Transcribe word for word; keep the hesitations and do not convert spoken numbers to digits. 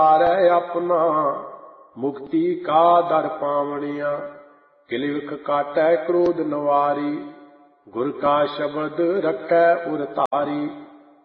ਤਾਰੈ ਆਪਣਾ, ਮੁਕਤੀ ਕਾ ਦਰ ਪਾਵਣਿਆ। ਕਿਲਵਿਖ ਕਾਟੈ ਕ੍ਰੋਧ ਨਵਾਰੀ, ਗੁਰ ਕਾ ਸ਼ਬਦ ਰਖੈ ਉਰ ਧਾਰੀ।